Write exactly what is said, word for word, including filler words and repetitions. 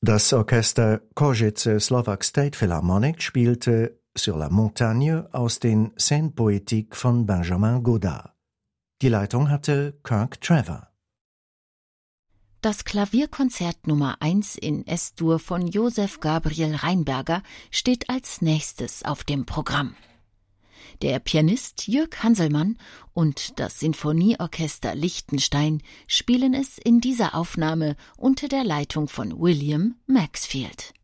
Das Orchester Košice Slovak State Philharmonic spielte Sur la Montagne aus den Scènes Poétiques von Benjamin Godard. Die Leitung hatte Kirk Trevor. Das Klavierkonzert Nummer eins in S-Dur von Josef Gabriel Rheinberger steht als nächstes auf dem Programm. Der Pianist Jürg Hanselmann und das Sinfonieorchester Liechtenstein spielen es in dieser Aufnahme unter der Leitung von William Maxfield.